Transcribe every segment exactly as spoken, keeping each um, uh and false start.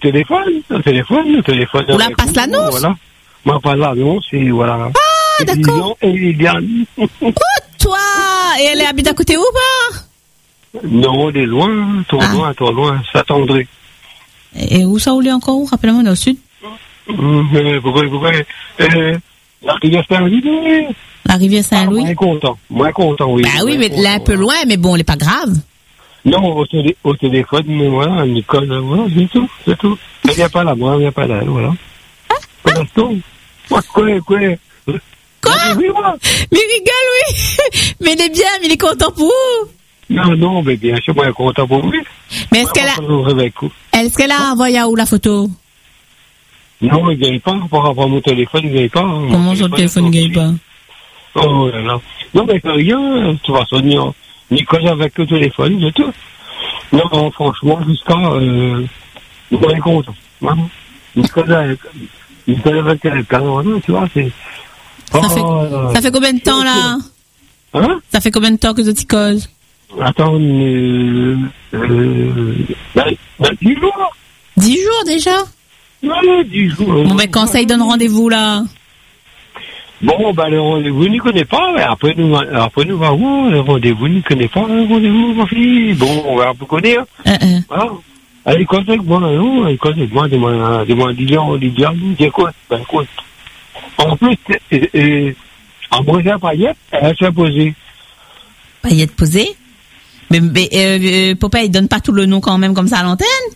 téléphone, au téléphone, au téléphone. On la passe l'annonce? Voilà. Moi, pas l'annonce, et voilà. Ah, et d'accord. Et Liliane. Oh, toi! Et elle habite à côté ou pas? Non, elle est loin, trop ah. loin, trop loin, s'attendrait. Et où ça roulait encore où? Rappelez-moi, dans le sud? Mmh, pourquoi, pourquoi, euh, la rivière Saint-Louis? La rivière Saint-Louis? Ah, moins content, moins content, oui. Bah oui, mais content, là, un peu voilà. loin, mais bon, elle est pas grave. Non, au, télé, au téléphone, mais voilà, Nicole, voilà, c'est tout, c'est tout. Elle vient pas là, moi, elle vient pas là, voilà. Ah, Pour l'instant, quoi, quoi, quoi. Quoi? Oui, moi. Mais il rigole, oui. Mais il est bien, mais il est content pour vous. Non, non, mais bien sûr, moi, content pour lui. Mais est-ce qu'elle a, est-ce qu'elle a envoyé où la photo? Non, il gagne pas, par rapport à mon téléphone, il gagne pas. Hein. Comment son téléphone ne gagne pas? Oh là là. Non, mais rien, de toute façon, Nicole avec le téléphone, c'est tout. Non, non, franchement, jusqu'à, euh, on est content. Vraiment. Nicole avec, Nicole avec quelqu'un, voilà, tu vois, c'est. Ça, oh, fait, là, ça fait combien de temps, là? Hein? Ça fait combien de temps que tu t'y causes? Attends, euh, euh, ben, ben, dix jours. Dix jours déjà? Ouais, dix jours. Bon, ben, quand ça, il donne rendez-vous, là? Bon, ben, le rendez-vous, n'y connaît pas, mais après, nous, après, nous, va voir, le rendez-vous, n'y connaît pas, le rendez-vous, ma fille. Bon, on va un peu connaître. Uh -uh. Voilà. Elle est avec moi, non, elle est avec moi, dis-moi, dis-moi, dis-moi, dis-moi, dis-moi, écoute, ben, écoute. En plus, euh, euh, en brisant paillette, elle s'est posée. Paillette posée? Mais, mais euh, euh, Popeye, il donne pas tout le nom quand même comme ça à l'antenne?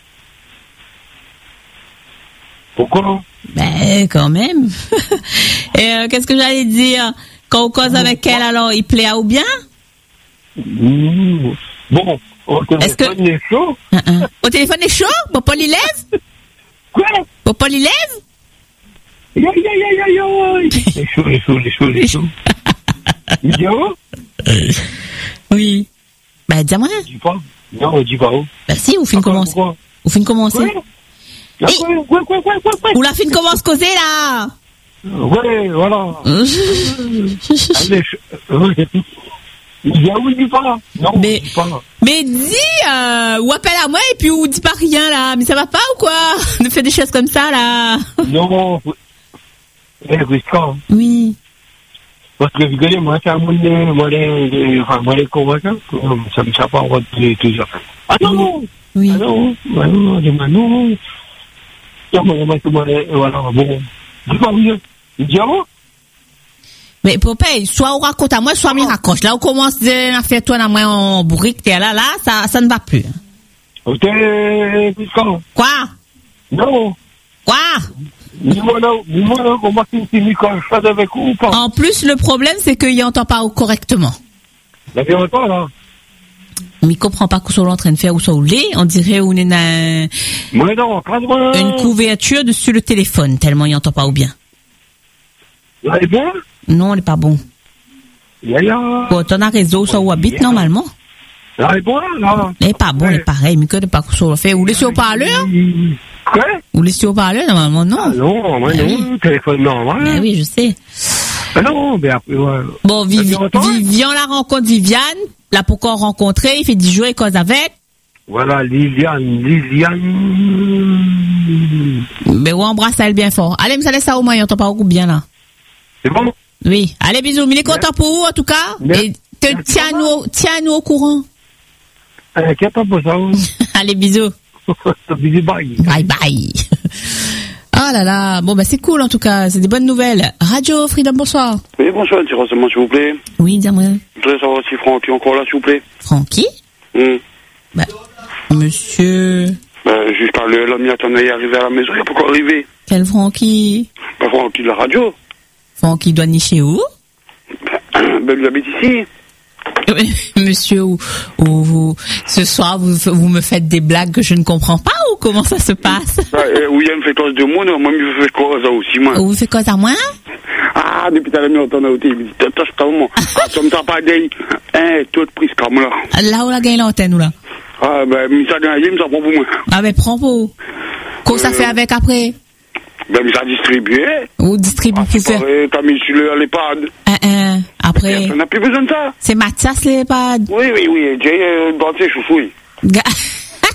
Pourquoi? Ben, quand même. Et euh, qu'est-ce que j'allais dire? Quand on cause avec elle, alors, il plaît à ou bien? Mmh. Bon, au téléphone, que... il est chaud. Uh -uh. Au téléphone, il est chaud? Popol, il lève? Quoi? Popol, il lève? Aïe, aïe, aïe, aïe, aïe. Il est chaud, il est chaud, il est chaud, il est chaud. Il dit où? Oui. Ben, dis-moi. Dis pas. Non, on dit pas où. Ben, si, ou fin commence. Ou fin commencer. Quoi, quoi, quoi, quoi, quoi, quoi. Ou la fin commence causer, là. Ouais, voilà. Allez, il dit où, il dit pas. Non, mais, il dit pas. Mais dis, euh, ou appelle à moi et puis ou dis pas rien, là. Mais ça va pas ou quoi? Ne fais des choses comme ça, là. Non, c'est risquant. Oui. Parce que vous voyez, moi, c'est un monde, moi, les, enfin, moi, les convaincants, ça me sert pas en retourner tout ça. Ah non! Oui. Ah non, ah non, dis-moi non. Non, moi, moi, moi, voilà, bon. Dis pas rien. Il dit, ah bon? Mais Popeye, soit on raconte à moi, soit on raccroche. Là, on commence à faire toi, là, moi, en bourrique, t'es là, là, ça, ça ne va plus. Ok, risquant. Quoi? Non. Quoi? Dis-moi là, dis-moi là, comment tu me dis quand je fais avec vous ou pas? En plus, le problème, c'est qu'il n'entend pas correctement. La vérité, là. Mais il comprend pas qu'on soit en train de faire ou soit au lait. On dirait qu'on est dans Mais non, cadre. Une couverture dessus le téléphone, tellement il n'entend pas ou bien. Là, il est bon? Non, il n'est pas bon. Ya, ya. Bon, t'en as réseau, ça ou habite, normalement. Là, il est bon, là. Il n'est pas bon, il est pareil. Mais que n'est pas qu'on le fait. Ou laissez au parleur? Quoi? Ou laissez au parleur, normalement, non. Ah non, moi, non, oui. Téléphone normal. Ben oui, je sais. Ah non, mais après, ouais. Bon, Vivi- Vivian la rencontre Viviane. Là, pourquoi rencontrer? Il fait dix jours et cause avec. Voilà, Liliane, Liliane. Mais on embrasse elle bien fort. Allez, mais ça laisse ça au moins, il n'entend pas beaucoup bien, là. C'est bon? Oui. Allez, bisous. Mais il est content pour vous, en tout cas. Et te, tiens-nous, tiens-nous au courant. Inquiète pas pour ça. Allez, bisous. Bisous, bye. Bye bye. Ah là là. Bon, bah, c'est cool, en tout cas. C'est des bonnes nouvelles. Radio Freedom, bonsoir. Oui, bonsoir, un petit renseignement, s'il vous plaît. Oui, dis-moi. Je voudrais savoir si Francky est encore là, s'il vous plaît. Francky? Hum. Bah, monsieur. Bah, jusqu'à l'homme, il attendait d'arriver à la maison, il n'a pas encore arrivé. Quel Francky? Bah, Francky de la radio. Francky doit nicher où? Bah, ben, il habite ici. Monsieur, ou, ou vous, ce soir, vous, vous me faites des blagues que je ne comprends pas ou comment ça se passe? Bah, euh, oui, il me fait cause de moi, moi, il me fait quoi, ça aussi, moi. Vous faites quoi à moi? Ah, depuis tout à l'heure, on entend au téléphone, il me dit, t'as ce moment. Ah, tu me t'as pas dit, hein, toute prise comme là. Là où la gagne l'antenne, ou là? Ah, ben, mais ça gagne, mais ça prend pour moi. Ah, ben, prends pour. Qu'est-ce que ça fait avec après? Ben, mais ça distribué. Ou distribue ah, pour faire? T'as mis sur le, l'EHPAD. Un, un. Après. On n'a plus besoin de ça. C'est Mathias l'EHPAD. Oui, oui, oui, j'ai, euh, dans tes chouchouilles.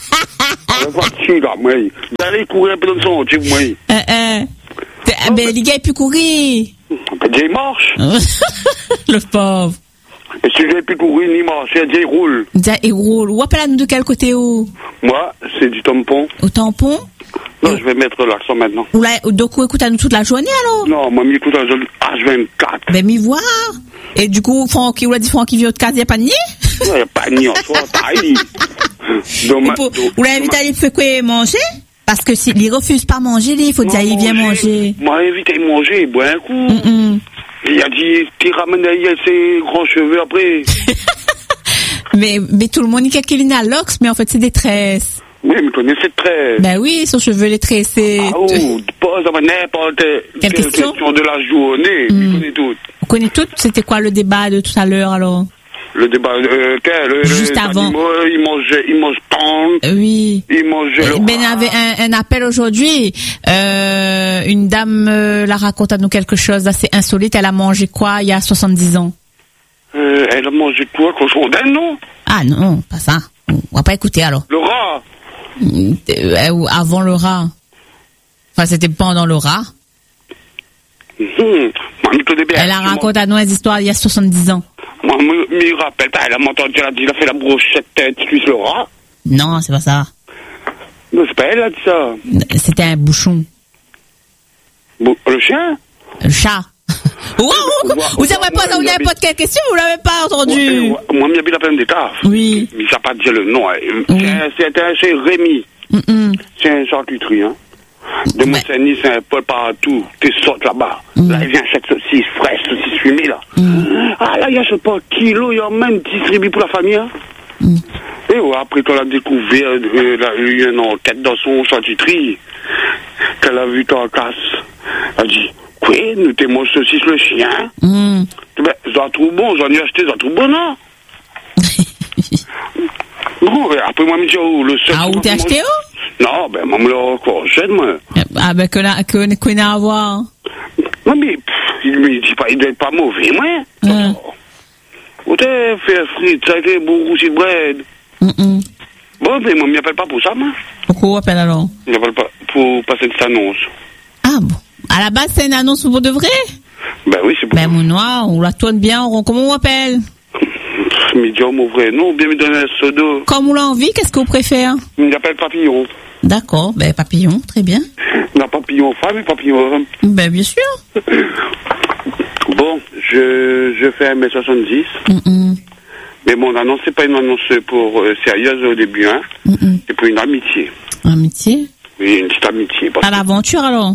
La voiture, là, moi. D'aller courir un peu dans son, tu sais, moi. Euh, euh. Ah, ben, les gars, ils pu courir. Ben, il marche. Le pauvre. Et si j'ai pu courir, ni marcher, il roule. Il roule. Ou appelle à nous de quel côté, où? Moi, c'est du tampon. Au tampon? Non, je vais mettre l'accent maintenant. Ou là, donc, écoute à nous toute la journée, alors? Non, moi, m'écoute à H vingt-quatre. Ben, m'y voir. Et du coup, Francky, ou l'a dit Francky vient de case, il n'y a pas de nier? Il n'y a pas de nier en soi, pareil. Vous l'avez invité à aller faire quoi manger? Parce que s'il ne refuse pas manger, il faut dire, il vient manger. Moi, invité à manger, bois un coup. Mm -mm. Il a dit, tu ramènes ses grands cheveux après. mais, mais tout le monde dit qu'il est à l'ox, mais en fait, c'est des tresses. Oui, mais tu connais cette tresse. Ben oui, son cheveu les tressés. Ah, oh, pose n'importe quelle question? question de la journée. Mm. Tu connais tout. Vous connaissez tout? C'était quoi le débat de tout à l'heure, alors? Le débat, euh, quel? Le, Juste le, avant. Animaux, ils mangent, ils mangent tant. Oui. Ils mangent le Ben, il y avait un, un appel aujourd'hui. Euh, une dame, euh, la raconte à nous quelque chose d'assez insolite. Elle a mangé quoi, il y a soixante-dix ans? Euh, elle a mangé quoi, cochon d'Inde, non? Ah, non, pas ça. On va pas écouter, alors. Le rat. Euh, avant le rat. Enfin, c'était pendant le rat. Mmh. Elle a raconté à nous des histoires il y a soixante-dix ans. Moi, je me rappelle pas, elle a entendu, elle a dit, elle a fait la brochette, tu le rat. Non, c'est pas ça. Non, c'est pas elle, a dit ça. C'était un bouchon. Bon, le chien? Le chat. Wow, wow, vous n'avez pas, vous n'avez pas de quelle question, vous l'avez pas entendu. Moi, j'ai bien la peine d'état. Oui. Mais ça n'a pas dit le nom. Oui. C'est Rémi. Mm -mm. C'est un charcuterie, hein. De Mais... Montagny, c'est un peu partout. Tu sortes là-bas. Mm. Là, il vient chaque saucisse fraîche, saucisse fumée, là. Mm. Ah, là, il y a, je sais pas, kilo, il y a même distribué pour la famille, hein. Mm. Et ouais, après qu'on a découvert, euh, là, il y a une enquête dans son charcuterie, qu'elle a vu en casse. Elle a dit, quoi, nous t'es mon saucisse le chien? Mm. Ben, j'en trouve bon, j'en ai acheté, j'en trouve bon, non? Bon, après, moi, je me dis, oh, le seul. Ah, où t'es acheté où? Non, ben, moi, je l'ai encore acheté, moi. Ah, ben, qu'on a, qu'on, qu'on a à voir. Non, mais, pff, il me dit pas, il doit être pas mauvais, moi. Mm. Où t'es fait frites, ça a été bon roussi de bread. Mm -mm. Bon, mais moi, je m'appelle pas pour ça, moi. Pourquoi on appelle alors? Je m'appelle pas pour passer cette annonce. Ah, bon. À la base, c'est une annonce pour de vrai? Ben oui, c'est pour. Ben, mon noir, on la tourne bien, on, comment on appelle? Médium au vrai, non, bien me donner un pseudo. Comme on l'a envie, qu'est-ce que vous préférez? Il m'appelle Papillon. D'accord, ben Papillon, très bien. Non, Papillon femme et Papillon homme. Ben bien sûr. Bon, je, je fais un mètre soixante-dix. Mm -mm. Mais mon annonce, c'est pas une annonce pour euh, sérieuse au début, hein. Mm -mm. C'est pour une amitié. Amitié? Oui, une petite amitié. Parce à l'aventure alors?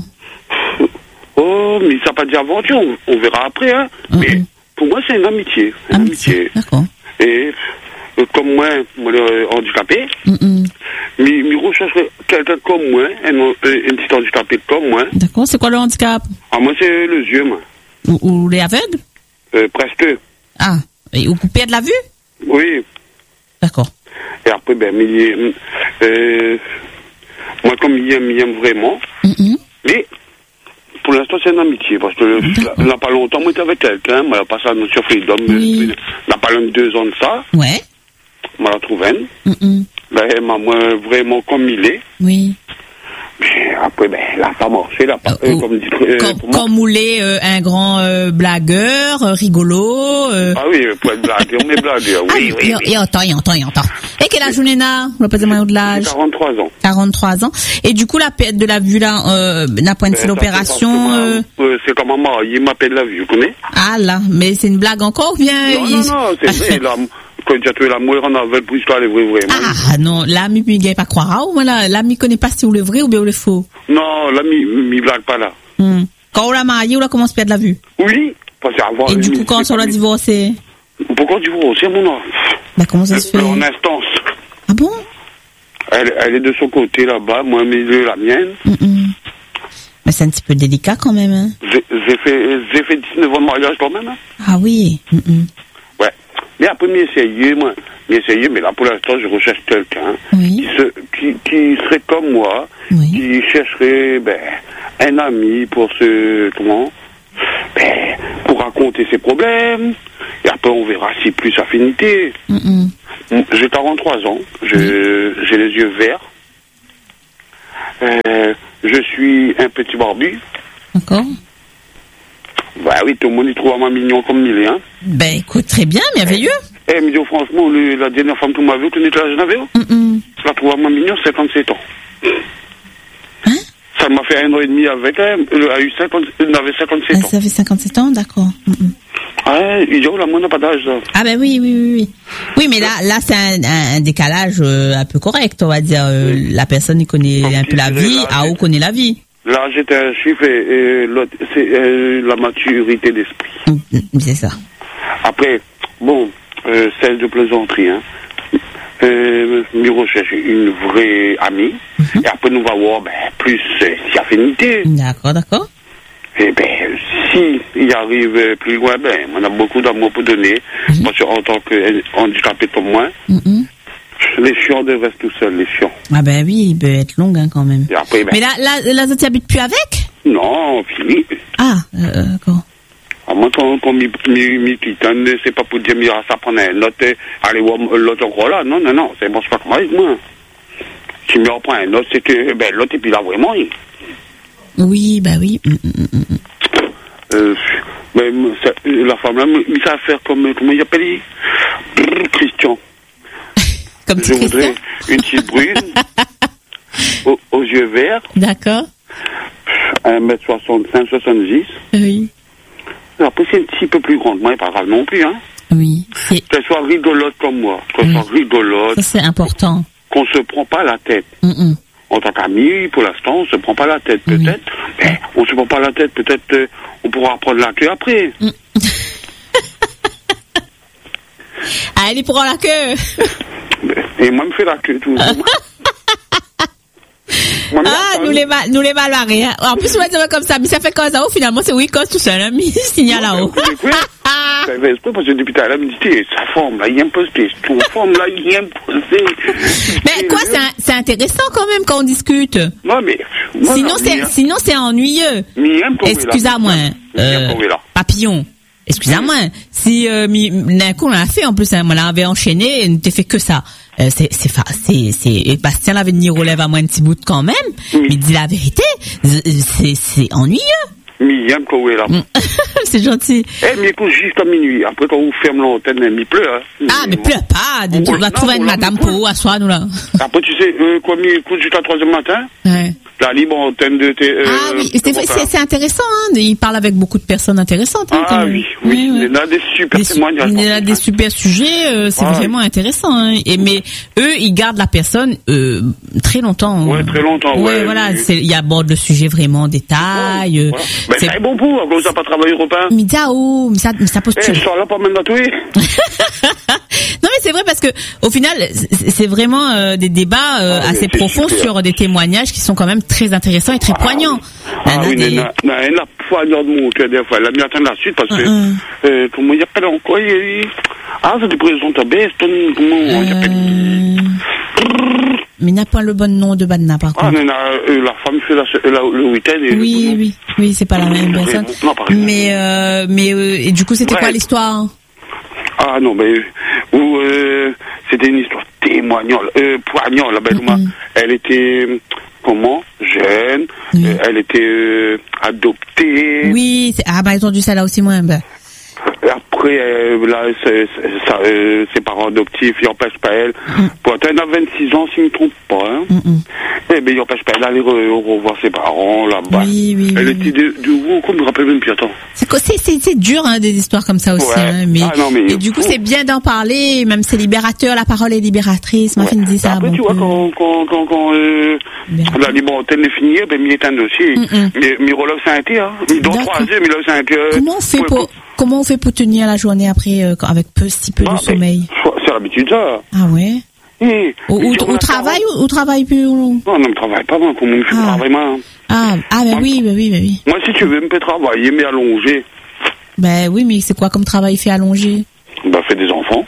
Oh, mais ça n'a pas dit aventure, on, on verra après, hein. Mm -mm. Mais pour moi, c'est une amitié. Une amitié. amitié. D'accord. Et euh, comme moi, moi, le handicapé, mm -mm. mais, mais rechercherais quelqu'un comme moi, un, un petit handicapé comme moi. D'accord, c'est quoi le handicap? Ah, moi, c'est le yeux, moi. Ou, ou les aveugles? Euh, presque. Ah, et ou coupé de la vue? Oui. D'accord. Et après, ben, mais, euh, moi, comme il aime, il aime vraiment, mm -mm. mais pour l'instant, c'est une amitié, parce que il n'y a pas longtemps, moi, j'étais avec quelqu'un, moi, elle a passé à notre sur Freedom, oui. il n'a pas loin de deux ans de ça. Ouais. Moi, la trouve une. Mm -mm. Là, elle m'a vraiment comme il est. Oui. Mais après, ben, là, ça a marché, là, pas, euh, comme dit, euh, comme, comme Moulé, euh, un grand euh, blagueur, euh, rigolo. Euh... Ah oui, pour être blagueur, on est blagueur, oui, ah, oui. Il entend, il entend, il entend. Et quelle âge on est là? On va pas demander de l'âge. quarante-trois ans. quarante-trois ans. Et du coup, la perte de la vue, là, euh, n'a point de l'opération. Euh... Euh, c'est comme maman, il m'appelle la vue, vous connaissez? Ah là, mais c'est une blague encore ou bien? Non, il... non, non, c'est vrai, là. Quand tu as tué la mouille, on avait pour histoire les vrais, vraiment. Ah, non, l'ami, il ne pas croire, ou voilà, l'ami connaît pas si vous le vrai ou bien vous le faux. Non, l'ami, il blague pas là. Hmm. Quand on l'a marié, on a commencé à perdre la vue. Oui, parce qu'avant. Et du coup, quand on l'a divorcé? Pourquoi divorcer, mon nom? Bah, comment ça se fait? En instance. Ah bon? Elle, elle est de son côté là-bas, moi, mais la mienne. Mm -mm. Mais c'est un petit peu délicat quand même, hein? J'ai fait, j'ai fait dix-neuf ans de mariage quand même, hein? Ah oui. Mm -mm. Ouais. Mais après, m'essayer, moi, m'essayer, mais là, pour l'instant, je recherche quelqu'un oui. qui, se, qui, qui serait comme moi, oui. qui chercherait, ben, un ami pour se, comment, ben, pour raconter ses problèmes, et après, on verra si plus affinité. Mm -mm. j'ai quarante-trois ans, je, mmh. j'ai les yeux verts, euh, je suis un petit barbu. D'accord. Bah oui, tout le monde y trouve moi mignon comme mille, hein. Ben écoute, très bien, merveilleux. Eh, mais dis, franchement, le, la dernière femme que m'a vu, tu connais l'âge j'avais, mm je la trouve moi mignon, cinquante-sept ans. Hein? Ça m'a fait un an et demi avec elle, elle a eu cinquante, elle avait cinquante-sept ah, ans. Ça fait cinquante-sept ans, d'accord. Mm-mm. Ouais, il dit, oh là, moi, on n'a pas d'âge, là. Ah ben oui, oui, oui, oui. Oui, mais là, là, c'est un, un décalage euh, un peu correct, on va dire. Euh, oui. La personne, il connaît Comme un peu la vie, Ao connaît la vie. Là, j'étais un chiffre et, et l'autre, c'est euh, la maturité d'esprit. Mm, c'est ça. Après, bon, euh, celle de plaisanterie, hein. Euh, nous recherchons une vraie amie. Mm-hmm. Et après, nous allons voir ben, plus euh, si affinité. D'accord, d'accord. Eh bien, si il arrive plus loin, ben, on a beaucoup d'amour pour donner. Mm-hmm. Parce qu'en tant qu'handicapé comme moi, mm-hmm. les chiens devraient rester tout seuls, les chiens. Ah ben oui, il peut être long hein, quand même. Après, ben, mais là, là, là, tu n'habites plus avec? Non, fini. Ah, euh, d'accord. À moi, quand, quand mi, mi, mi titane, c'est pas pour dire, mais ça prend un autre, allez voir l'autre encore là. Non, non, non, c'est bon, c'est pas comme avec moi. Si me reprend un autre, c'est que, ben, l'autre, et puis là, vraiment, il... Oui, bah oui. Mm, mm, mm. Euh, ben, ça, la femme là, il sait faire comme, comment il appelle Brrr, Christian. Comme Je voudrais une petite brune, aux, aux yeux verts. D'accord. un mètre soixante-cinq, soixante-dix. Oui. Après, c'est un petit peu plus grande, moi, pas grave non plus, hein. Oui. Qu'elle soit rigolote comme moi, qu'elle oui. soit rigolote. Ça, c'est important. Qu'on se prend pas la tête. Mm-mm. En tant qu'amis, pour l'instant, on se prend pas la tête, peut-être. Oui. Mais on se prend pas la tête, peut-être euh, on pourra prendre la queue après. Mm. Ah, elle y prend la queue. Et moi, me fait la queue tout. Moi, ah, nous les, mal, nous les mal barrés. Hein. En plus, on va dire comme ça, mais ça fait quoi ça? Finalement, c'est oui, quand tout seul, hein, mais il signale là-haut. C'est parce que depuis tout à l'heure, elle me dit, sa forme là, il est imposé. Ton forme là, il est imposé. Mais quoi, c'est, c'est intéressant quand même quand on discute. Non, mais. Moi, sinon, c'est, hein. sinon, c'est ennuyeux. Excuse-moi, euh, papillon. Excusez-moi, mm. si euh, d'un coup on l'a fait en plus, hein, on l'avait enchaîné, on n'était fait que ça. Euh, c'est c'est c'est c'est Bastien l'avait mis relève à moins un petit bout quand même, mm. mais dis la vérité, c'est c'est ennuyeux. Mais j'aime qu'on est là. C'est gentil. Eh, mais écoute, jusqu'à minuit. Après, quand vous fermez l'antenne, il pleut, hein. Ah, mais pleure pas. Tu vas trouver une madame pour asseoir, nous, là. Après, tu sais, euh, quoi, il écoute jusqu'à trois heures du matin. Ouais. La libre antenne de tes, euh, ah oui, c'est, c'est, c'est intéressant, hein. Il parle avec beaucoup de personnes intéressantes, hein. Ah oui, oui. oui, oui. Il y a des super des témoignages. Il y a des super sujets, euh, c'est ah, vraiment oui. intéressant, hein. Et, mais eux, ils gardent la personne, euh, très longtemps. Ouais, très longtemps, ouais. Ouais, voilà. Oui. C'est, il aborde le sujet vraiment en détail. Ouais, voilà. Ben, c'est, c'est bon pour, quand ça pas travaillé européen. Mais oh, mais ça, mais ça pose. Eh, je sors là pas même batoué. Non, mais c'est vrai parce que, au final, c'est, c'est vraiment, euh, des débats, euh, ah, assez profonds super. Sur des témoignages qui sont quand même très intéressant et très ah, poignant. Ah oui, mais la poignant de mon cœur, des fois, elle a mis à la suite parce que, uh-huh. euh, comment il appelle encore, il... ah, c'est des présents à Beston, comment on euh... appelle? Mais il n'a pas le bon nom de Badna, par contre. Ah, mais la, euh, la femme fait la, la, le week-end. Et oui, le oui, oui, c'est pas la même personne. Non, pas mais, euh, mais, euh, et du coup, c'était ouais. quoi l'histoire? Ah, non, mais, où, euh, c'était une histoire témoignante, euh, poignante, la belle mm-hmm. Elle était, comment jeune, oui. euh, elle était euh, adoptée. Oui, c'est... ah bah ils ont dû ça là aussi moins. Bah. Après, euh, là, c'est, c'est, ça, euh, ses parents adoptifs, ils n'empêchent pas elle. Mm. Pour elle a vingt-six ans, si je ne me trompe pas. Hein. Eh bien, ils n'empêchent pas elle d'aller re- revoir ses parents là-bas. Oui, oui, elle oui, était de, de où, comme je me rappelle même plus, attends. C'est, c'est, c'est, c'est dur, hein, des histoires comme ça aussi. Ouais. Hein, mais, ah, non, mais et du coup, c'est bien d'en parler, même c'est libérateur, la parole est libératrice. Ma ouais. fille dit ça. Après, bon, tu vois, quand, quand, quand, quand euh, la libre antenne est finie, ben, il est un dossier. Mais, mais relève Saint-Étienne, hein. Il doit troisième, il relève Saint-Étienne. Comment on fait pour, comment on fait pour tenir la journée après, euh, avec peu, si peu ah, de sommeil? C'est l'habitude, ça. Ah ouais? Et, au, au, au travail ou au travail plus ou... Non, non, je travaille pas, moi, comme je ah. travaille, moi. Ah, ah, ben moi, oui, ben oui, ben oui. Moi, si tu veux, me peux travailler, mais allongé. Ben oui, mais c'est quoi comme travail fait allongé? Ben, fait des enfants.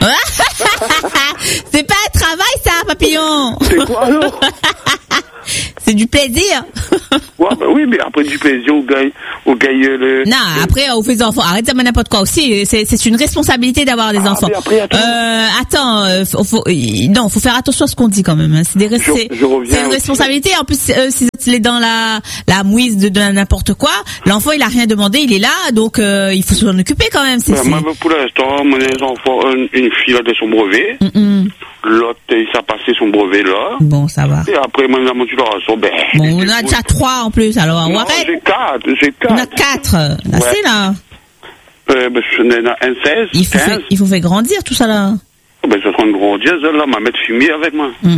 C'est pas un travail, ça, papillon. C'est quoi, alors? C'est du plaisir. Ouais, bah oui, mais après du plaisir au gars, au gars, le. Non, le... après, on fait des enfants. Arrête de dire n'importe quoi aussi. C'est, c'est une responsabilité d'avoir des ah, enfants. Après, attends. Euh, attends, euh, faut, faut, non, faut faire attention à ce qu'on dit quand même. Hein. C'est des, je, c'est, je c'est une responsabilité. En plus, euh, si il est dans la, la mouise de, de n'importe quoi, l'enfant, il a rien demandé, il est là, donc, euh, il faut s'en occuper quand même. C'est, bah, c'est... Moi, pour l'instant, mon enfant, une, une fille a de son brevet. Mm-mm. L'autre, il s'est passé son brevet là. Bon, ça va. Et après, moi, mon son ben. Bon, on a déjà trois en plus, alors. Non, on arrête. j'ai quatre, j'ai quatre. On a quatre. Là, ouais. C'est là. Euh, ben, je n'ai un seize, il faut quinze. Fait, il faut faire grandir tout ça là. Oh, ben, ça sera une grandieuse, là, m'a mettre fumier avec moi. Mm.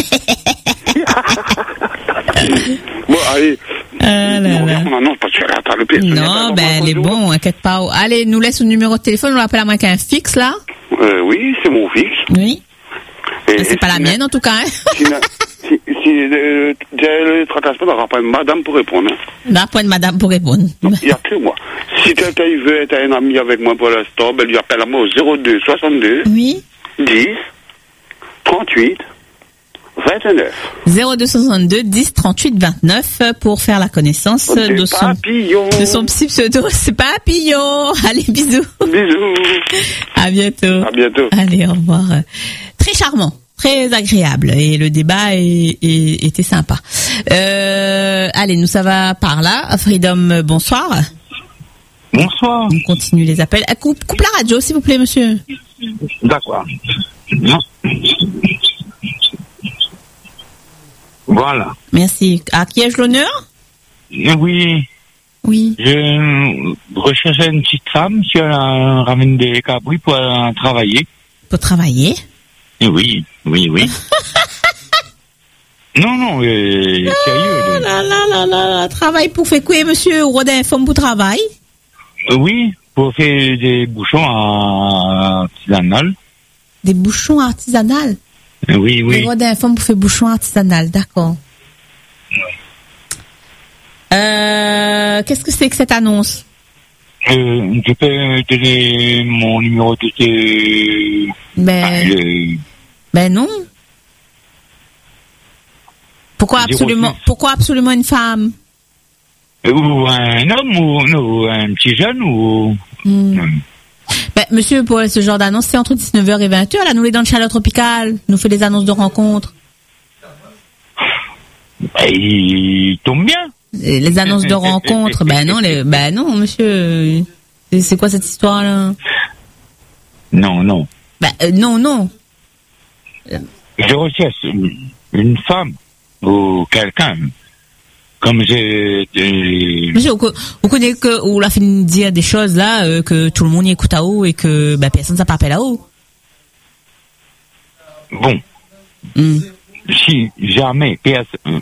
Bon, allez. Euh, là, là. On annonce parce qu'elle attend le pied. Non, ben, elle est bon, inquiète pas. Allez, nous laisse le numéro de téléphone, on l'appelle à moins qu'un fixe, là. Euh, oui, c'est mon fixe. Oui. Et, c'est et pas si la mienne, en tout cas. Hein. Si, si, si euh, le tracasse pas, il n'y aura pas une madame pour répondre. Hein. Il n'y aura pas une madame pour répondre. Il n'y a que moi. Si quelqu'un veut être un ami avec moi pour l'instant, ben, lui appelle à moi au zéro deux soixante-deux. Oui. dix trente-huit vingt-neuf. zéro deux soixante-deux dix trente-huit vingt-neuf pour faire la connaissance de, de son, de son petit pseudo. C'est Papillon. Allez, bisous. Bisous. À bientôt. À bientôt. Allez, au revoir. Très charmant, très agréable et le débat est, est, était sympa. Euh, allez, nous ça va par là. Freedom, bonsoir. Bonsoir. On continue les appels. Coupe, coupe la radio, s'il vous plaît, monsieur. D'accord. Non. Voilà. Merci. À qui ai-je l'honneur? Oui. Oui. Je recherchais une petite femme qui a ramène des cabris pour euh, travailler. Pour travailler? Oui, oui, oui. non, non, euh, sérieux. Ah là là là là, travail pour faire quoi, monsieur? Ou rodin femme pour travail? Euh, oui, pour faire des bouchons artisanales. Des bouchons artisanales? Oui, oui. Rodin femme pour faire bouchons artisanales, d'accord. Oui. Euh, qu'est-ce que c'est que cette annonce? Euh, je peux donner mon numéro de... de... Ben, ah, le... ben non. Pourquoi absolument, pourquoi absolument une femme? Ou un homme, ou non, un petit jeune, ou... Hmm. Ben, monsieur, pour ce genre d'annonce, c'est entre dix-neuf heures et vingt heures. Là, nous, les dans le Chaleur Tropical, nous fait des annonces de rencontres. Ben, il tombe bien. Les annonces de rencontres, ben non, les, ben non, monsieur. C'est, c'est quoi cette histoire-là? Non, non. Ben euh, non, non. Je recherche une, une femme ou quelqu'un. Comme j'ai... Des... Monsieur, vous connaissez que, ou la fait dire des choses là, euh, que tout le monde y écoute à haut et que ben, personne ne s'appelle à haut. Bon. Mm. Si jamais personne...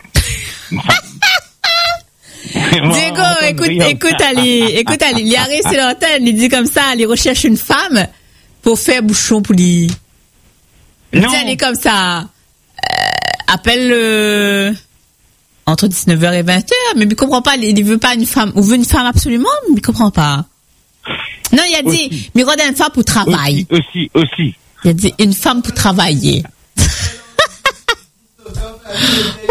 Diego, écoute, écoute, Ali, écoute, Ali, il arrive sur l'antenne, il dit comme ça, il recherche une femme pour faire bouchon pour lui. Il dit, elle est comme ça, euh, appelle le, entre dix-neuf heures et vingt heures, mais il comprend pas, il veut pas une femme, ou veut une femme absolument, mais il comprend pas. Non, il a dit, aussi. Mais regarde une femme pour travailler. Aussi, aussi, aussi. Il a dit, une femme pour travailler. Oh!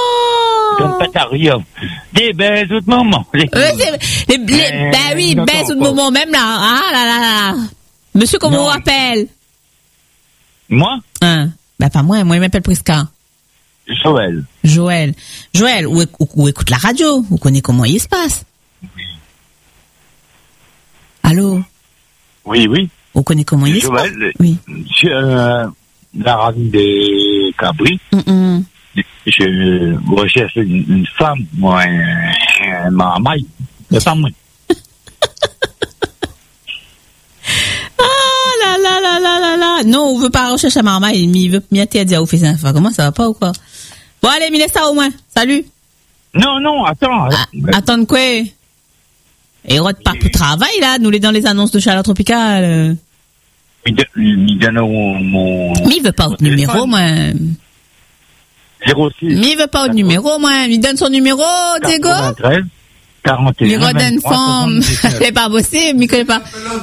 Des baises au moment. Les, les, les, les, euh, ben oui, baises au moment, même là. Ah là là là. Monsieur, comment on appelle? Moi? Hein? Ben pas moi, moi il m'appelle Prisca. Joël. Joël. Joël, ou, ou, ou écoute la radio, vous connaissez comment il se passe. Allô? Oui, oui. Vous connaissez comment il se passe? Oui. Je, euh, la radio des Cabris. Mm-mm. Je recherche une, une femme, moi, un, un marmaille, de femme, moi. Ah là là là là là là. Non, on veut pas rechercher un marmaille, mais il veut bien t'aider à faire ça. Enfin, comment ça va pas ou quoi? Bon, allez, mets ça au moins. Salut. Non, non, attends. Ah, attends quoi? Et rôde pas pour travail, là, nous les dans les annonces de Chaleur Tropicale. Il donne mon... Mais il veut pas autre numéro, moi. zéro six. Mais il veut pas autre numéro, moi. Il donne son numéro, Diego. quatre-vingt-treize, quarante et un. Il redonne femme. C'est pas possible, il connaît pas.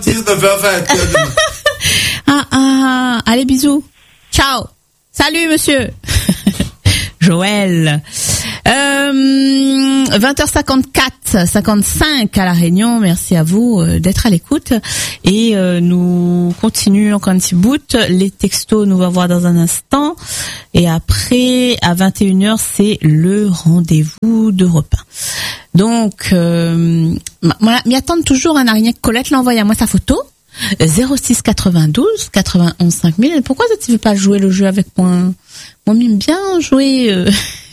Ah, ah, allez, bisous. Ciao. Salut, monsieur. Joël. Euh, vingt heures cinquante-quatre, cinquante-cinq à La Réunion. Merci à vous euh, d'être à l'écoute. Et euh, nous continuons encore un petit bout. Les textos, nous allons voir dans un instant. Et après, à vingt et une heures, c'est le rendez-vous d'Europe un. Donc, euh, m'y attendent toujours un araignée. Colette l'a envoyé à moi sa photo. zéro six quatre-vingt-douze quatre-vingt-onze cinq mille. Pourquoi tu ne veux pas jouer le jeu avec moi? Moi, j'aime bien jouer. Euh...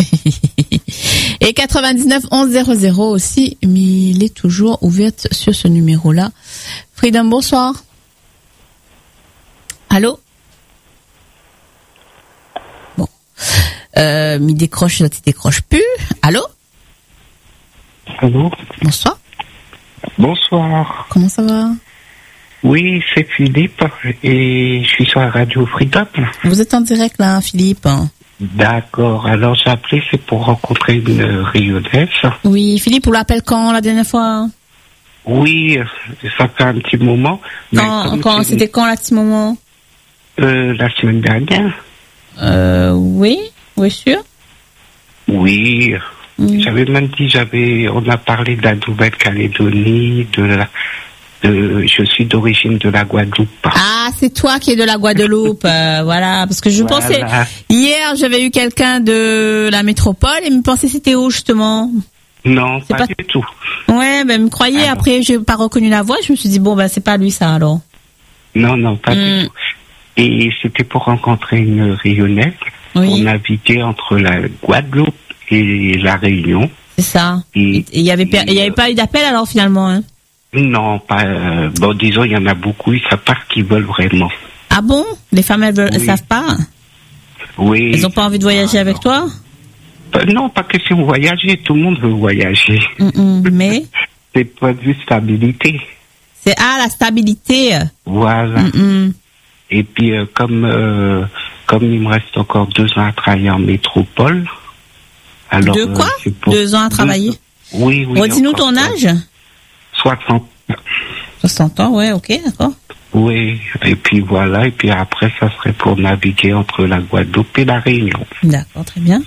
Et quatre-vingt-dix-neuf onze zéro zéro aussi, mais il est toujours ouverte sur ce numéro-là. Freedom, bonsoir. Allô? Bon. Euh, m'y décroche, ça ne décroche plus. Allô? Allô? Bonsoir. Bonsoir. Comment ça va? Oui, c'est Philippe et je suis sur la radio Freedom. Vous êtes en direct là, Philippe? D'accord. Alors j'ai appelé, c'est pour rencontrer une rayonnaise. Oui, Philippe, vous l'appelez quand la dernière fois? Oui, ça fait un petit moment. Quand, quand c'était quand là, petit moment? euh, La semaine dernière. Euh, oui, oui, sûr. Oui. Mm. J'avais même dit, j'avais, on a parlé de la Nouvelle-Calédonie, de la. Euh, je suis d'origine de la Guadeloupe. Ah, c'est toi qui es de la Guadeloupe, euh, voilà. Parce que je voilà. pensais hier, j'avais eu quelqu'un de la métropole et me pensait c'était où justement? Non, pas, pas du tout. Ouais, ben me croyais. Alors. Après, j'ai pas reconnu la voix. Je me suis dit bon ben c'est pas lui ça alors. Non, non, pas mm. du tout. Et c'était pour rencontrer une rayonnaise. Oui. On naviguait entre la Guadeloupe et la Réunion. C'est ça. Et il y avait, il y avait pas eu d'appel alors finalement. Hein. Non, pas. Euh, bon, disons, il y en a beaucoup, ils savent pas ce qu'ils veulent vraiment. Ah bon? Les femmes, elles, veulent, oui. elles savent pas? Oui. Elles ont pas envie de voyager avec toi? euh, Non, pas question de voyager, tout le monde veut voyager. Mm-mm, mais? C'est point de vue stabilité. C'est, ah, la stabilité. Voilà. Mm-mm. Et puis, euh, comme, euh, comme il me reste encore deux ans à travailler en métropole. Alors, de quoi? Euh, pour... Deux ans à travailler? Deux... Oui, oui. Redis-nous ton âge? soixante. soixante ans, ouais, ok, d'accord. Oui, et puis voilà, et puis après, ça serait pour naviguer entre la Guadeloupe et la Réunion. D'accord, très bien.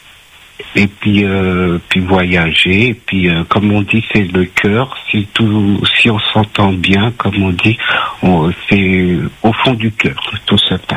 Et puis, euh, puis voyager, et puis, euh, comme on dit, c'est le cœur. Si tout, si on s'entend bien, comme on dit, on, c'est au fond du cœur que tout se passe.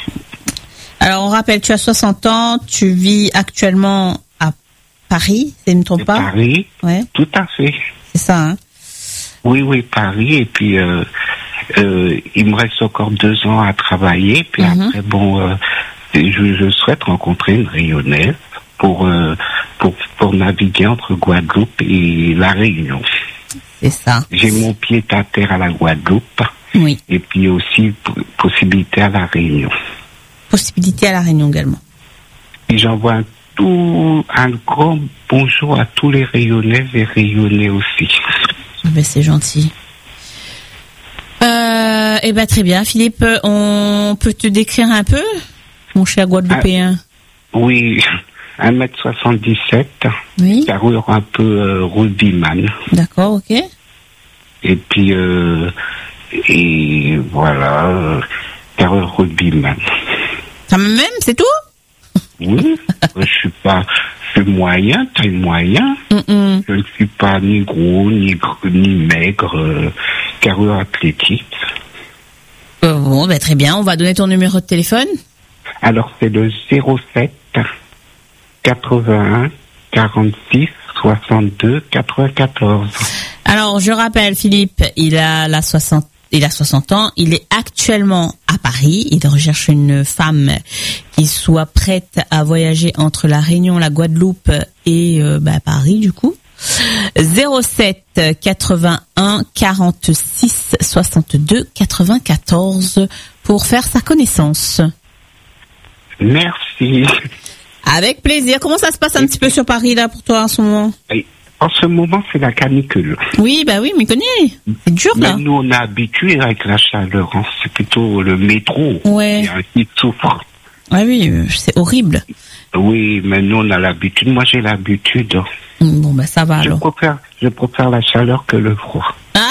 Alors, on rappelle, tu as soixante ans, tu vis actuellement à Paris, si je ne me trompe pas? Paris, ouais. Tout à fait. C'est ça, hein? Oui, oui, Paris, et puis euh, euh, il me reste encore deux ans à travailler, puis mm-hmm. après, bon, euh, je, je souhaite rencontrer une rayonnaise pour, euh, pour, pour naviguer entre Guadeloupe et la Réunion. C'est ça. J'ai mon pied à terre à la Guadeloupe, oui. Et puis aussi p- possibilité à la Réunion. Possibilité à la Réunion également. Et j'envoie un, tout, un grand bonjour à tous les rayonnaises et rayonnais aussi. Ben, c'est gentil. Euh, eh ben, très bien. Philippe, on peut te décrire un peu, mon cher Guadeloupéen? Ah, oui, un mètre soixante-dix-sept. Oui. Carrure un peu euh, rugbyman. D'accord, ok. Et puis, euh, et voilà, euh, carrure rugbyman. Ça même, c'est tout? Oui, je suis pas, je suis moyen, taille moyen. Mm-mm. Je ne suis pas ni gros, ni, ni maigre, euh, carrure athlétique. Euh, bon, ben très bien, on va donner ton numéro de téléphone. Alors, c'est le zéro sept quatre-vingt-un quarante-six soixante-deux quatre-vingt-quatorze. Alors, je rappelle, Philippe, il a la soixante Il a soixante ans, il est actuellement à Paris, il recherche une femme qui soit prête à voyager entre la Réunion, la Guadeloupe et euh, bah, Paris du coup. zéro sept quatre-vingt-un quarante-six soixante-deux quatre-vingt-quatorze pour faire sa connaissance. Merci. Avec plaisir. Comment ça se passe un petit peu sur Paris là pour toi en ce moment? Oui. En ce moment, c'est la canicule. Oui, bah oui, mais connais. C'est dur, là. Mais nous, on est habitués avec la chaleur. Hein. C'est plutôt le métro ouais. qui souffre. Ah oui, c'est horrible. Oui, mais nous, on a l'habitude. Moi, j'ai l'habitude. Bon, bah ça va, je alors. Préfère, je préfère la chaleur que le froid. Ah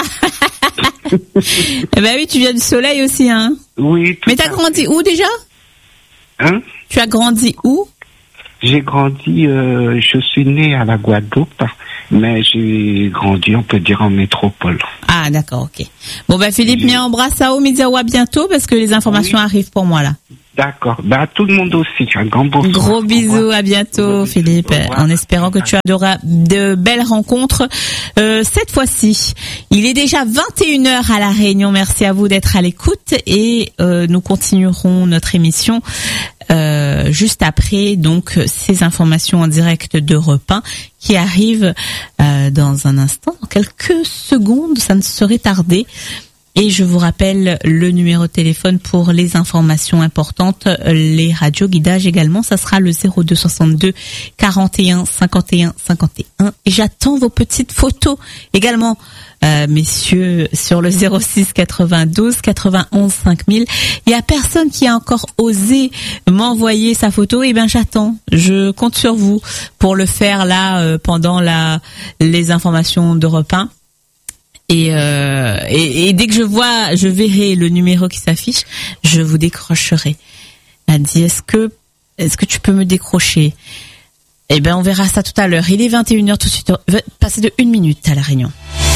eh ben oui, tu viens du soleil aussi, hein. Oui. Mais t'as grandi où, déjà? Hein? Tu as grandi où? j'ai grandi, euh, je suis né à la Guadeloupe, mais j'ai grandi, on peut dire, en métropole. Ah, d'accord, ok. Bon, ben, Philippe, oui. M'embrasse à Omidiawa bientôt, parce que les informations oui. arrivent pour moi, là. D'accord. Bah, à tout le monde aussi. Un grand bonsoir. Gros bisous, à bientôt, Philippe. En espérant que tu auras de belles rencontres, euh, cette fois-ci. Il est déjà vingt et une heures à La Réunion. Merci à vous d'être à l'écoute et, euh, nous continuerons notre émission, euh, juste après, donc, ces informations en direct d'Europe un qui arrivent, euh, dans un instant, dans quelques secondes, ça ne saurait tarder. Et je vous rappelle le numéro de téléphone pour les informations importantes, les radios guidages également. Ça sera le zéro deux soixante-deux quarante et un cinquante et un cinquante et un. Et j'attends vos petites photos également, euh, messieurs, sur le zéro six quatre-vingt-douze quatre-vingt-onze cinq mille. Il y a personne qui a encore osé m'envoyer sa photo. Eh ben, j'attends. Je compte sur vous pour le faire là, euh, pendant la, les informations d'Europe un. Et, euh, et, et dès que je vois, je verrai le numéro qui s'affiche, je vous décrocherai. Elle a dit, est-ce que, est-ce que tu peux me décrocher? Eh ben, on verra ça tout à l'heure. Il est vingt et une heures tout de suite. Passez de une minute à La Réunion.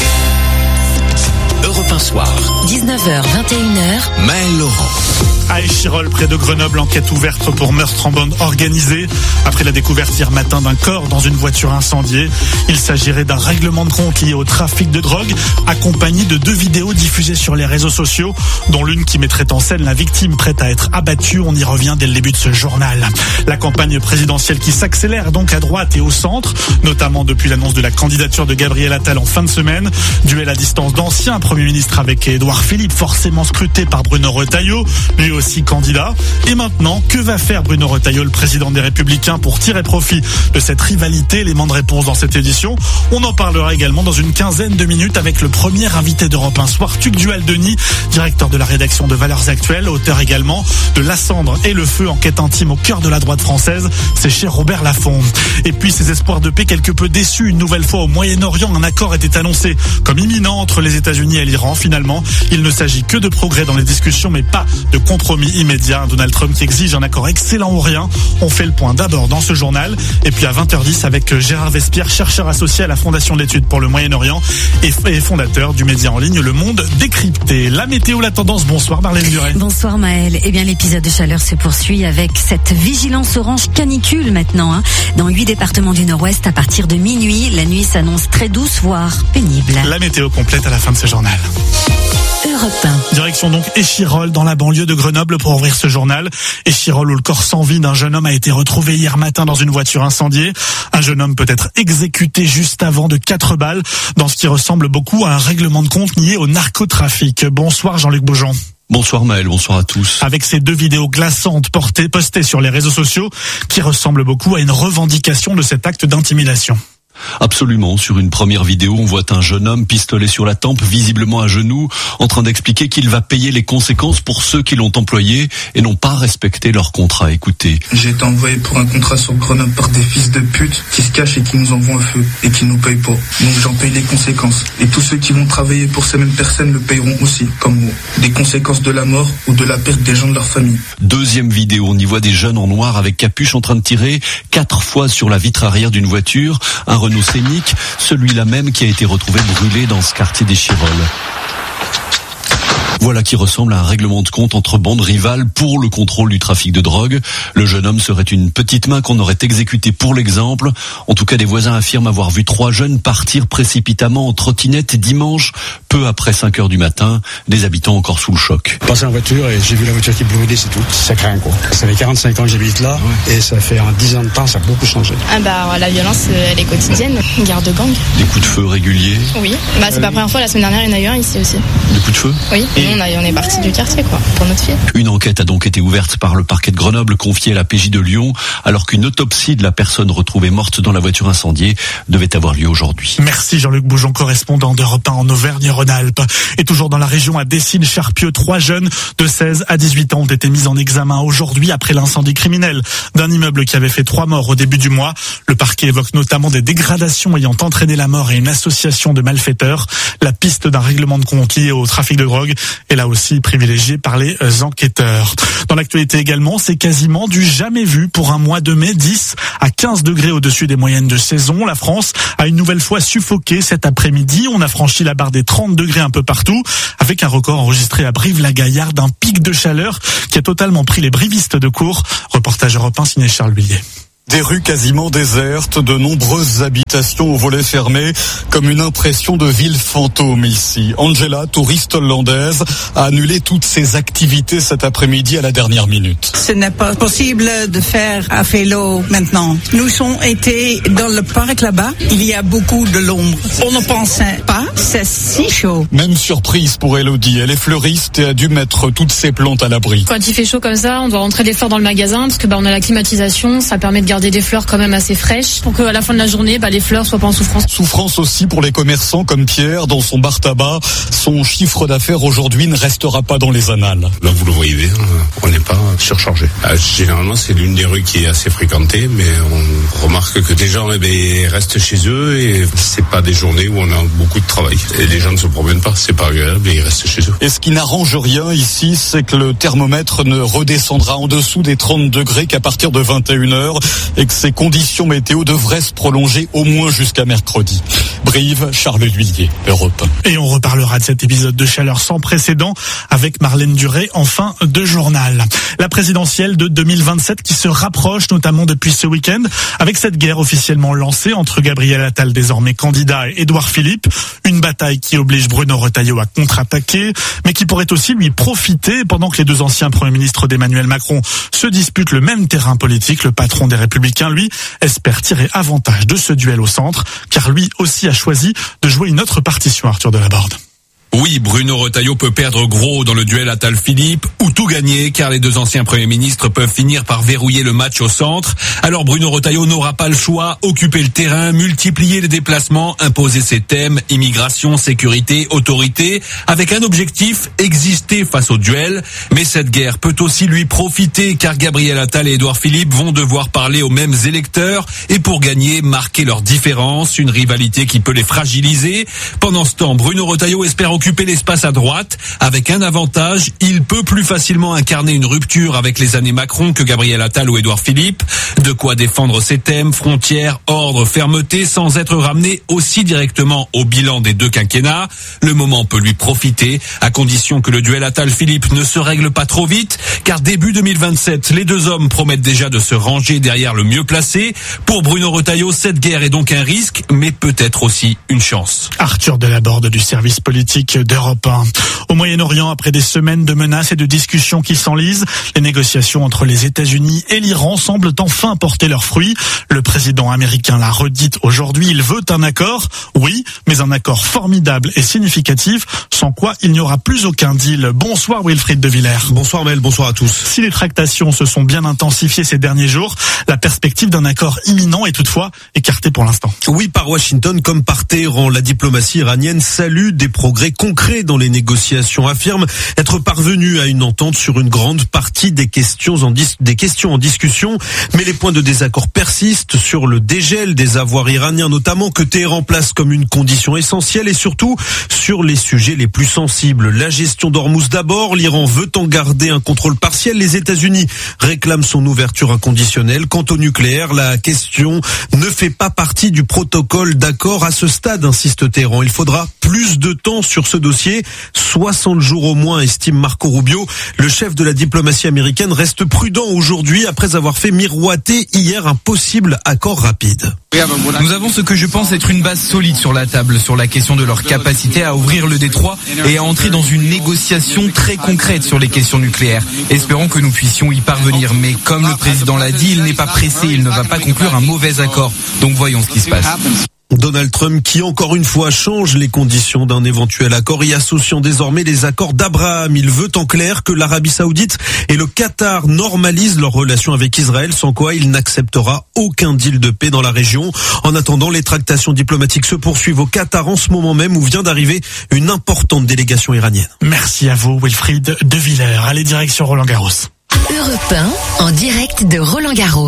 Europe un soir. dix-neuf heures vingt et une heures. Maël Laurent. À Échirolles, près de Grenoble, enquête ouverte pour meurtre en bande organisée. Après la découverte hier matin d'un corps dans une voiture incendiée, il s'agirait d'un règlement de compte lié au trafic de drogue, accompagné de deux vidéos diffusées sur les réseaux sociaux, dont l'une qui mettrait en scène la victime prête à être abattue. On y revient dès le début de ce journal. La campagne présidentielle qui s'accélère donc à droite et au centre, notamment depuis l'annonce de la candidature de Gabriel Attal en fin de semaine. Duel à distance d'ancien Premier ministre avec Édouard Philippe, forcément scruté par Bruno Retailleau, lui aussi candidat. Et maintenant, que va faire Bruno Retailleau, le président des Républicains, pour tirer profit de cette rivalité? Élément de réponse dans cette édition. On en parlera également dans une quinzaine de minutes avec le premier invité d'Europe un soir, Tugdual Denis, directeur de la rédaction de Valeurs Actuelles, auteur également de La Cendre et le Feu, enquête intime au cœur de la droite française. C'est chez Robert Laffont. Et puis ses espoirs de paix quelque peu déçus. Une nouvelle fois au Moyen-Orient, un accord était annoncé comme imminent entre les États-Unis et l'Iran. Finalement, il ne s'agit que de progrès dans les discussions, mais pas de compromis immédiat. Donald Trump qui exige un accord excellent ou rien. On fait le point d'abord dans ce journal. Et puis à vingt heures dix avec Gérard Vespierre, chercheur associé à la Fondation d'études pour le Moyen-Orient et fondateur du média en ligne Le Monde Décrypté. La météo, la tendance. Bonsoir Marlène Duret. Bonsoir Maël. Eh bien, l'épisode de chaleur se poursuit avec cette vigilance orange canicule maintenant, hein, dans huit départements du Nord-Ouest à partir de minuit. La nuit s'annonce très douce, voire pénible. La météo complète à la fin de ce journal. Europe un. Direction donc Échirolles, dans la banlieue de Grenoble, pour ouvrir ce journal. Échirolles, où le corps sans vie d'un jeune homme a été retrouvé hier matin dans une voiture incendiée. Un jeune homme peut être exécuté juste avant de quatre balles, dans ce qui ressemble beaucoup à un règlement de compte lié au narcotrafic. Bonsoir Jean-Luc Beaujean. Bonsoir Maël, bonsoir à tous. Avec ces deux vidéos glaçantes portées, postées sur les réseaux sociaux, qui ressemblent beaucoup à une revendication de cet acte d'intimidation. Absolument. Sur une première vidéo, on voit un jeune homme pistolet sur la tempe, visiblement à genoux, en train d'expliquer qu'il va payer les conséquences pour ceux qui l'ont employé et n'ont pas respecté leur contrat. Écoutez. J'ai été envoyé pour un contrat sur Grenoble par des fils de pute qui se cachent et qui nous envoient un feu et qui nous payent pas. Donc j'en paye les conséquences. Et tous ceux qui vont travailler pour ces mêmes personnes le payeront aussi, comme moi. Des conséquences de la mort ou de la perte des gens de leur famille. Deuxième vidéo, on y voit des jeunes en noir avec capuche en train de tirer quatre fois sur la vitre arrière d'une voiture. Un Renault Scénic, celui-là même qui a été retrouvé brûlé dans ce quartier d'Échirolles. Voilà qui ressemble à un règlement de compte entre bandes rivales pour le contrôle du trafic de drogue. Le jeune homme serait une petite main qu'on aurait exécutée pour l'exemple. En tout cas, des voisins affirment avoir vu trois jeunes partir précipitamment en trottinette dimanche, peu après cinq heures du matin. Des habitants encore sous le choc. Je passais en voiture et j'ai vu la voiture qui brûlait, c'est tout. Ça craint quoi. Ça fait quarante-cinq ans que j'habite là, ouais. Et ça fait en dix ans de temps, ça a beaucoup changé. Ah bah la violence, elle est quotidienne. Garde de gang. Des coups de feu réguliers. Oui. Bah c'est euh... pas la première fois. La semaine dernière, il y en a eu un ici aussi. Des coups de feu. Oui. Et on, a, on est parti du quartier quoi, pour notre fille. Une enquête a donc été ouverte par le parquet de Grenoble, confiée à la P J de Lyon, alors qu'une autopsie de la personne retrouvée morte dans la voiture incendiée devait avoir lieu aujourd'hui. Merci Jean-Luc Beaujean, correspondant d'Europe un en Auvergne-Rhône-Alpes. Et toujours dans la région, à Dessines-Charpieu, trois jeunes de seize à dix-huit ans ont été mis en examen aujourd'hui après l'incendie criminel d'un immeuble qui avait fait trois morts au début du mois. Le parquet évoque notamment des dégradations ayant entraîné la mort et une association de malfaiteurs. La piste d'un règlement de compte lié au trafic de drogue est là aussi privilégiée par les enquêteurs. Dans l'actualité également, c'est quasiment du jamais vu pour un mois de mai, dix à quinze degrés au-dessus des moyennes de saison. La France a une nouvelle fois suffoqué cet après-midi. On a franchi la barre des trente degrés un peu partout, avec un record enregistré à Brive-la-Gaillarde, un pic de chaleur qui a totalement pris les brivistes de court. Reportage Europe un signé Charles Huillier. Des rues quasiment désertes, de nombreuses habitations aux volets fermés, comme une impression de ville fantôme ici. Angela, touriste hollandaise, a annulé toutes ses activités cet après-midi à la dernière minute. Ce n'est pas possible de faire à vélo maintenant. Nous avons été dans le parc là-bas, il y a beaucoup de l'ombre. On ne pensait pas, c'est si chaud. Même surprise pour Elodie, elle est fleuriste et a dû mettre toutes ses plantes à l'abri. Quand il fait chaud comme ça, on doit rentrer des fleurs dans le magasin parce que bah, on a la climatisation, ça permet de garder des fleurs quand même assez fraîches pour qu'à la fin de la journée, bah, les fleurs soient pas en souffrance. Souffrance aussi pour les commerçants comme Pierre dans son bar tabac. Son chiffre d'affaires aujourd'hui ne restera pas dans les annales. Là, vous le voyez bien, on n'est pas surchargé. Euh, généralement, c'est l'une des rues qui est assez fréquentée, mais on remarque que des gens eh bien, restent chez eux et c'est pas des journées où on a beaucoup de travail. Et les gens ne se promènent pas, c'est pas agréable et ils restent chez eux. Et ce qui n'arrange rien ici, c'est que le thermomètre ne redescendra en dessous des trente degrés qu'à partir de vingt et une heures et que ces conditions météo devraient se prolonger au moins jusqu'à mercredi. Brive, Charles Huillier, Europe. Et on reparlera de cet épisode de chaleur sans précédent avec Marlène Duré en fin de journal. La présidentielle de deux mille vingt-sept qui se rapproche notamment depuis ce week-end avec cette guerre officiellement lancée entre Gabriel Attal, désormais candidat, et Édouard Philippe. Une bataille qui oblige Bruno Retailleau à contre-attaquer, mais qui pourrait aussi lui profiter pendant que les deux anciens premiers ministres d'Emmanuel Macron se disputent le même terrain politique. Le patron des Républicains, lui, espère tirer avantage de ce duel au centre, car lui aussi a choisi de jouer une autre partition, Arthur Delaborde. Oui, Bruno Retailleau peut perdre gros dans le duel Attal-Philippe ou tout gagner car les deux anciens premiers ministres peuvent finir par verrouiller le match au centre. Alors Bruno Retailleau n'aura pas le choix, occuper le terrain, multiplier les déplacements, imposer ses thèmes, immigration, sécurité, autorité, avec un objectif, exister face au duel. Mais cette guerre peut aussi lui profiter car Gabriel Attal et Édouard Philippe vont devoir parler aux mêmes électeurs et pour gagner, marquer leurs différences, une rivalité qui peut les fragiliser. Pendant ce temps, Bruno Retailleau espère occuper l'espace à droite. Avec un avantage, il peut plus facilement incarner une rupture avec les années Macron que Gabriel Attal ou Édouard Philippe. De quoi défendre ses thèmes, frontières, ordre, fermeté, sans être ramené aussi directement au bilan des deux quinquennats. Le moment peut lui profiter, à condition que le duel Attal-Philippe ne se règle pas trop vite, car début deux mille vingt-sept, les deux hommes promettent déjà de se ranger derrière le mieux placé. Pour Bruno Retailleau, cette guerre est donc un risque, mais peut-être aussi une chance. Arthur Delaborde du service politique d'Europe un. Au Moyen-Orient, après des semaines de menaces et de discussions qui s'enlisent, les négociations entre les États-Unis et l'Iran semblent enfin porter leurs fruits. Le président américain l'a redit aujourd'hui, il veut un accord, oui, mais un accord formidable et significatif, sans quoi il n'y aura plus aucun deal. Bonsoir Wilfried de Villers. Bonsoir Mel, bonsoir à tous. Si les tractations se sont bien intensifiées ces derniers jours, la perspective d'un accord imminent est toutefois écartée pour l'instant. Oui, par Washington comme par Téhéran, la diplomatie iranienne salue des progrès concret dans les négociations, affirme être parvenu à une entente sur une grande partie des questions en dis- des questions en discussion, mais les points de désaccord persistent sur le dégel des avoirs iraniens notamment, que Téhéran place comme une condition essentielle, et surtout sur les sujets les plus sensibles. La gestion d'Ormuz d'abord, l'Iran veut en garder un contrôle partiel, les États-Unis réclament son ouverture inconditionnelle. Quant au nucléaire, la question ne fait pas partie du protocole d'accord à ce stade, insiste Téhéran. Il faudra plus de temps sur ce dossier, soixante jours au moins, estime Marco Rubio. Le chef de la diplomatie américaine reste prudent aujourd'hui après avoir fait miroiter hier un possible accord rapide. Nous avons ce que je pense être une base solide sur la table sur la question de leur capacité à ouvrir le détroit et à entrer dans une négociation très concrète sur les questions nucléaires. Espérons que nous puissions y parvenir, mais comme le président l'a dit, il n'est pas pressé, il ne va pas conclure un mauvais accord. Donc voyons ce qui se passe. Donald Trump qui encore une fois change les conditions d'un éventuel accord y associant désormais les accords d'Abraham. Il veut en clair que l'Arabie Saoudite et le Qatar normalisent leurs relations avec Israël, sans quoi il n'acceptera aucun deal de paix dans la région. En attendant, les tractations diplomatiques se poursuivent au Qatar en ce moment même où vient d'arriver une importante délégation iranienne. Merci à vous Wilfried de Villers. Allez, direction Roland Garros. Europe un, en direct de Roland-Garros.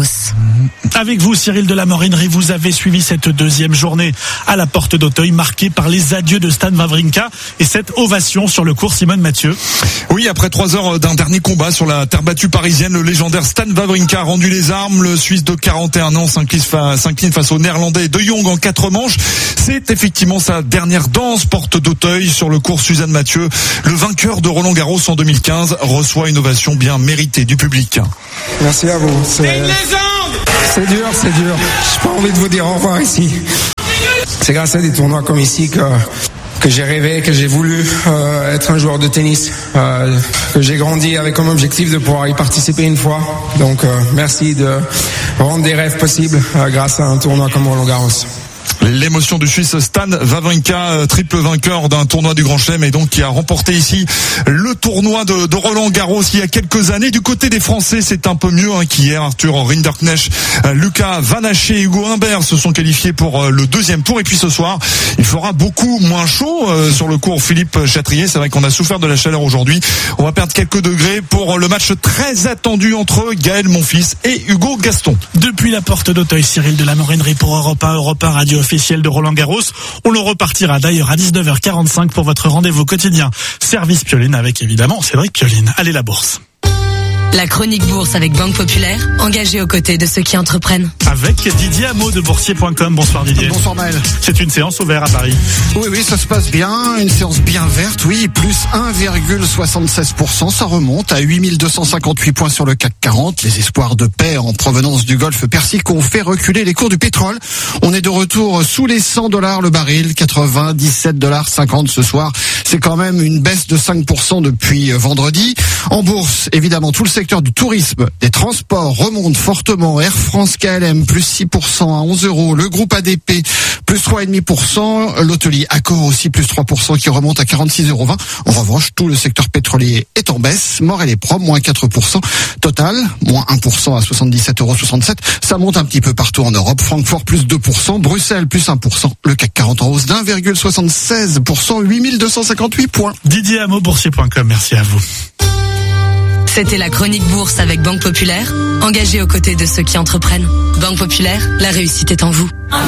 Avec vous, Cyril de la Morinerie, vous avez suivi cette deuxième journée à la Porte d'Auteuil, marquée par les adieux de Stan Wawrinka et cette ovation sur le court Simone Mathieu. Oui, après trois heures d'un dernier combat sur la terre battue parisienne, le légendaire Stan Wawrinka a rendu les armes. Le Suisse de quarante et un ans s'incline face au Néerlandais De Jong en quatre manches. C'est effectivement sa dernière danse, Porte d'Auteuil, sur le court Suzanne Mathieu. Le vainqueur de Roland-Garros en deux mille quinze reçoit une ovation bien méritée du public. Merci à vous. C'est une légende. C'est dur, c'est dur. J'ai pas envie de vous dire au revoir ici. C'est grâce à des tournois comme ici que que j'ai rêvé, que j'ai voulu euh, être un joueur de tennis, euh, que j'ai grandi avec comme objectif de pouvoir y participer une fois. Donc euh, merci de rendre des rêves possibles euh, grâce à un tournoi comme Roland-Garros. L'émotion du Suisse Stan Wawrinka, triple vainqueur d'un tournoi du Grand Chelem et donc qui a remporté ici le tournoi de, de Roland-Garros il y a quelques années. Du côté des Français, c'est un peu mieux hein, qu'hier. Arthur Rinderknecht, Lucas Van Haché et Hugo Humbert se sont qualifiés pour le deuxième tour. Et puis ce soir, il fera beaucoup moins chaud euh, sur le court Philippe Chatrier. C'est vrai qu'on a souffert de la chaleur aujourd'hui. On va perdre quelques degrés pour le match très attendu entre Gaël Monfils et Hugo Gaston. Depuis la Porte d'Auteuil, Cyril de la Morinerie pour Europe un, Europe un Radio officiel de Roland-Garros. On le repartira d'ailleurs à dix-neuf heures quarante-cinq pour votre rendez-vous quotidien. Service Pioline avec évidemment Cédric Pioline. Allez la bourse. La chronique bourse avec Banque Populaire, engagée aux côtés de ceux qui entreprennent. Avec Didier Hameau de boursier point com. Bonsoir Didier. Bonsoir Maël. C'est une séance au vert à Paris. Oui, oui, ça se passe bien. Une séance bien verte, oui, plus un virgule soixante-seize pour cent. Ça remonte à huit mille deux cent cinquante-huit points sur le C A C quarante. Les espoirs de paix en provenance du Golfe Persique ont fait reculer les cours du pétrole. On est de retour sous les cent dollars le baril, quatre-vingt-dix-sept dollars cinquante ce soir. C'est quand même une baisse de cinq pour cent depuis vendredi. En bourse, évidemment, tout le secteur du tourisme, des transports remonte fortement. Air France K L M plus six pour cent à onze euros. Le groupe A D P plus trois virgule cinq pour cent. L'hôtelier Accor aussi plus trois pour cent qui remonte à quarante-six euros vingt. En revanche, tout le secteur pétrolier est en baisse. Morel et Prom moins quatre pour cent. Total moins un pour cent à soixante-dix-sept euros soixante-sept. Ça monte un petit peu partout en Europe. Francfort plus deux pour cent. Bruxelles plus un pour cent. Le C A C quarante en hausse d'un virgule soixante-seize pour cent. huit mille deux cent cinquante-huit points. Didier Hameau, boursier point com. Merci à vous. C'était la chronique bourse avec Banque Populaire, engagée aux côtés de ceux qui entreprennent. Banque Populaire, la réussite est en vous.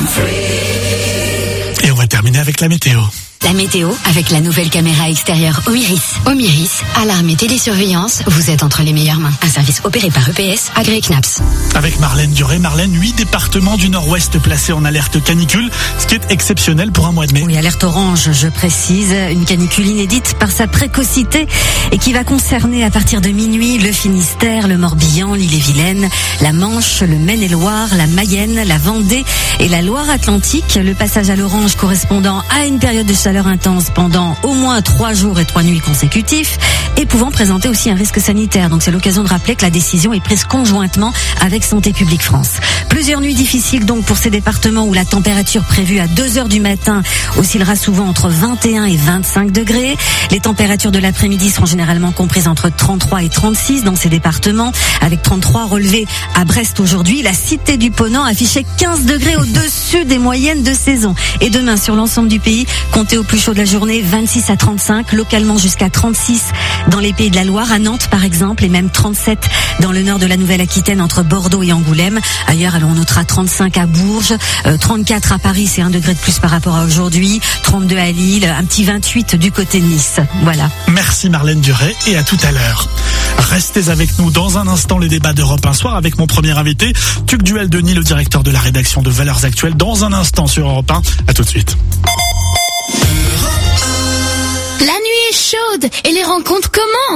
Et on va terminer avec la météo. La météo avec la nouvelle caméra extérieure Omiris. Omiris, alarme et télésurveillance, vous êtes entre les meilleures mains. Un service opéré par E P S, agréé C N A P S. Avec Marlène Duré. Marlène, huit départements du Nord-Ouest placés en alerte canicule, ce qui est exceptionnel pour un mois de mai. Oui, alerte orange, je précise, une canicule inédite par sa précocité et qui va concerner à partir de minuit le Finistère, le Morbihan, l'Ille-et-Vilaine, la Manche, le Maine-et-Loire, la Mayenne, la Vendée et la Loire-Atlantique. Le passage à l'orange correspondant à une période de chaleur intense pendant au moins trois jours et trois nuits consécutifs et pouvant présenter aussi un risque sanitaire. Donc c'est l'occasion de rappeler que la décision est prise conjointement avec Santé publique France. Plusieurs nuits difficiles donc pour ces départements où la température prévue à deux heures du matin oscillera souvent entre vingt et un et vingt-cinq degrés. Les températures de l'après-midi seront généralement comprises entre trente-trois et trente-six dans ces départements, avec trente-trois relevés à Brest aujourd'hui. La Cité du Ponant affichait quinze degrés au-dessus des moyennes de saison. Et demain, sur l'ensemble du pays, comptez au plus chaud de la journée, vingt-six à trente-cinq, localement jusqu'à trente-six dans les Pays de la Loire, à Nantes par exemple, et même trente-sept dans le nord de la Nouvelle-Aquitaine entre Bordeaux et Angoulême. Ailleurs, on notera trente-cinq à Bourges, euh, trente-quatre à Paris, c'est un degré de plus par rapport à aujourd'hui, trente-deux à Lille, un petit vingt-huit du côté de Nice. Voilà. Merci Marlène Duré et à tout à l'heure. Restez avec nous dans un instant, les débats d'Europe un soir avec mon premier invité, Tuc Duel-Denis, le directeur de la rédaction de Valeurs Actuelles, dans un instant sur Europe un. À tout de suite. La nuit est chaude et les rencontres commencent.